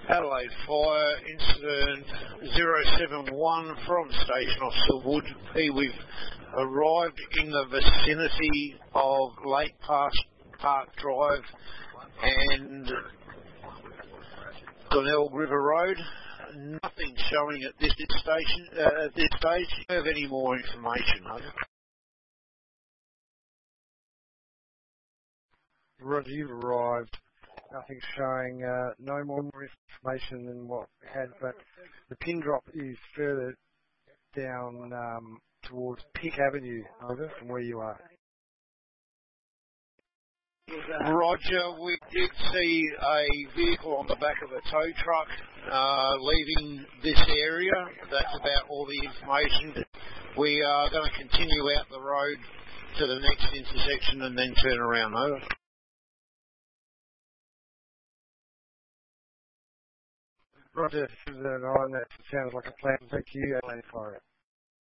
Adelaide Fire, incident 071 from Station Officer Wood. We've arrived in the vicinity of Lake Park Drive and Glenelg River Road. Nothing showing at this stage. Do you have any more information? Roger, you've arrived. Nothing showing, no more information than what we had, but the pin drop is further down towards Pick Avenue, over from where you are. Roger, we did see a vehicle on the back of a tow truck leaving this area. That's about all the information. We are going to continue out the road to the next intersection and then turn around. Over. Roger, that sounds like a plan. Thank you, Adelaide Fire.